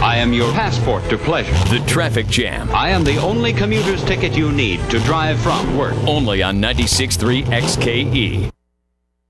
I am your passport to pleasure. The Traffic Jam. I am the only commuter's ticket you need to drive from work. Only on 96.3 XKE.